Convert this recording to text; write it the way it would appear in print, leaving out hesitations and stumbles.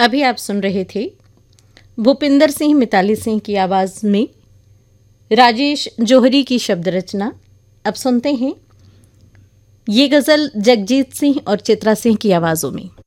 अभी आप सुन रहे थे भूपिंदर सिंह मिताली सिंह की आवाज़ में राजेश जौहरी की शब्द रचना। अब सुनते हैं ये गज़ल जगजीत सिंह और चित्रा सिंह की आवाज़ों में।